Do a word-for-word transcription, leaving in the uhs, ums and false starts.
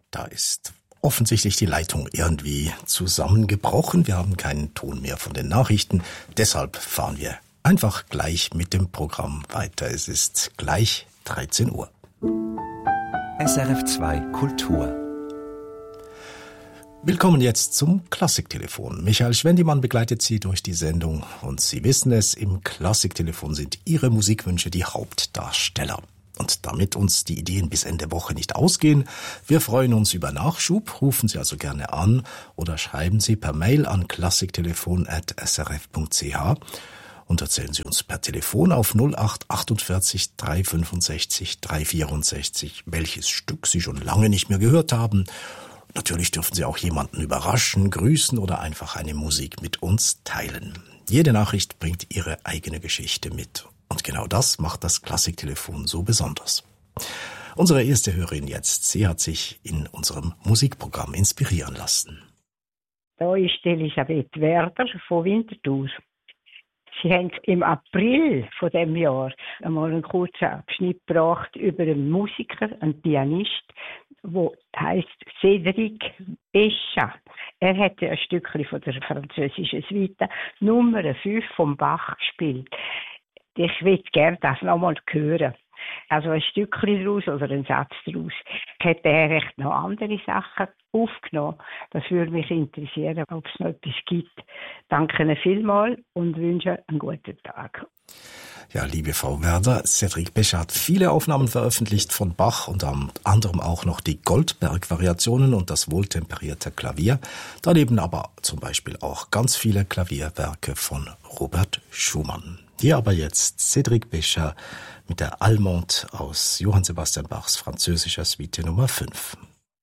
Da ist offensichtlich die Leitung irgendwie zusammengebrochen. Wir haben keinen Ton mehr von den Nachrichten. Deshalb fahren wir einfach gleich mit dem Programm weiter. Es ist gleich dreizehn Uhr. S R F zwei Kultur. Willkommen jetzt zum Klassiktelefon. Michael Schwendimann begleitet Sie durch die Sendung und Sie wissen es, im Klassiktelefon sind Ihre Musikwünsche die Hauptdarsteller. Und damit uns die Ideen bis Ende Woche nicht ausgehen, wir freuen uns über Nachschub. Rufen Sie also gerne an oder schreiben Sie per Mail an klassiktelefon at s r f punkt c h und erzählen Sie uns per Telefon auf null acht achtundvierzig drei fünfundsechzig drei vierundsechzig, welches Stück Sie schon lange nicht mehr gehört haben. Natürlich dürfen Sie auch jemanden überraschen, grüßen oder einfach eine Musik mit uns teilen. Jede Nachricht bringt Ihre eigene Geschichte mit. Und genau das macht das Klassiktelefon so besonders. Unsere erste Hörerin jetzt, sie hat sich in unserem Musikprogramm inspirieren lassen. Da ist Elisabeth Werder von Winterthur. Sie haben im April von dem Jahr einmal einen kurzen Abschnitt gebracht über einen Musiker, einen Pianist, der heisst Cédric Béchat. Er hat ein Stückchen von der französischen Suite Nummer fünf vom Bach gespielt. Ich würde gerne das nochmal hören. Also ein Stückchen daraus oder ein Satz daraus. Hat er echt noch andere Sachen aufgenommen? Das würde mich interessieren, ob es noch etwas gibt. Danke Ihnen vielmals und wünsche einen guten Tag. Ja, liebe Frau Werder, Cédric Béchat hat viele Aufnahmen veröffentlicht von Bach, unter anderem auch noch die Goldberg-Variationen und das wohltemperierte Klavier. Daneben aber zum Beispiel auch ganz viele Klavierwerke von Robert Schumann. Hier aber jetzt Cédric Béchat mit der Allemande aus Johann Sebastian Bachs französischer Suite Nummer fünf.